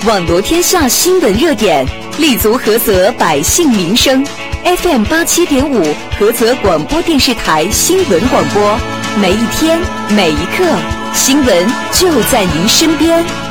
网罗天下新闻热点，立足菏泽百姓民生。FM 87.5菏泽广播电视台新闻广播，每一天每一刻，新闻就在您身边。